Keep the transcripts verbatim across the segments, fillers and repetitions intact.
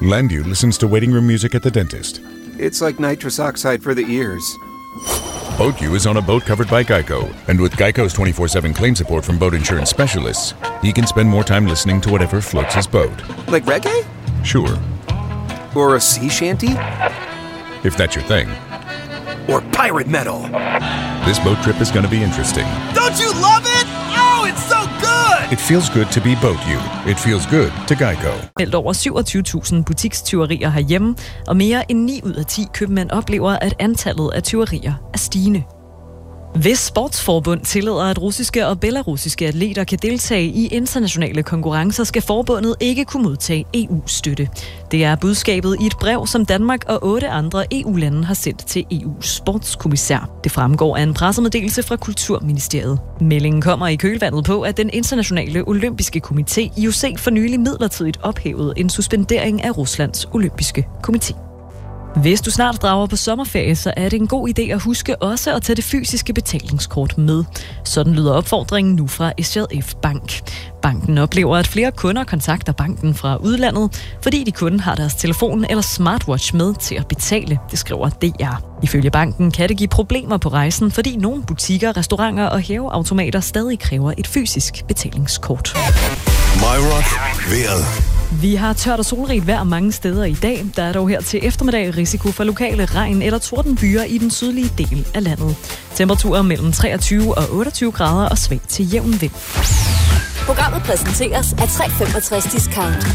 Landu listens to waiting room music at the dentist. It's like nitrous oxide for the ears. BoatU is on a boat covered by Geico. And with Geico's twenty-four seven claim support from boat insurance specialists, he can spend more time listening to whatever floats his boat. Like reggae? Sure. Or a sea shanty? If that's your thing. Or pirate metal? This boat trip is going to be interesting. Don't you love it? Oh, it's so good! It feels good to be BoatU. It feels good to Geico. Meldt over syvogtyve tusind butikstyverier herhjemme, og mere end ni ud af ti købmænd oplever, at antallet af tyverier er stigende. Hvis sportsforbund tillader, at russiske og belarusiske atleter kan deltage i internationale konkurrencer, skal forbundet ikke kunne modtage E U-støtte. Det er budskabet i et brev, som Danmark og otte andre E U-lande har sendt til E U's sportskommissær. Det fremgår af en pressemeddelelse fra Kulturministeriet. Meldingen kommer i kølvandet på, at den internationale olympiske komité I O C for nylig midlertidigt ophævede en suspendering af Ruslands olympiske komité. Hvis du snart drager på sommerferie, så er det en god idé at huske også at tage det fysiske betalingskort med. Sådan lyder opfordringen nu fra S J F Bank. Banken oplever, at flere kunder kontakter banken fra udlandet, fordi de kun har deres telefon eller smartwatch med til at betale, det skriver D R. Ifølge banken kan det give problemer på rejsen, fordi nogle butikker, restauranter og hæveautomater stadig kræver et fysisk betalingskort. MyRock vejret. Vi har tørt og solrigt vejr mange steder i dag. Der er dog her til eftermiddag risiko for lokale regn- eller tordenbyer i den sydlige del af landet. Temperaturer mellem treogtyve og otteogtyve grader og svag til jævn vind. Programmet præsenteres af tre femogtres Discount.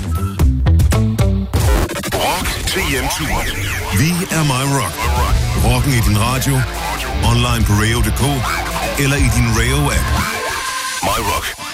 Rock til hjemtur. Vi er MyRock. Rocken i din radio, online på radio punktum d k eller i din Radio-app. MyRock.